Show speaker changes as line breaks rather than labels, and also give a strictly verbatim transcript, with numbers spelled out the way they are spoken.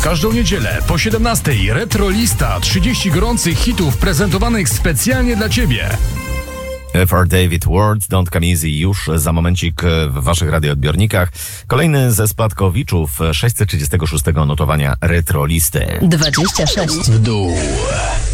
każdą niedzielę po siedemnastej Retrolista, trzydzieści gorących hitów prezentowanych specjalnie dla Ciebie.
For David Ward, Don't Come Easy już za momencik w Waszych radioodbiornikach. Kolejny ze spadkowiczów sześćset trzydziestego szóstego notowania Retrolisty.
dwadzieścia sześć
w dół.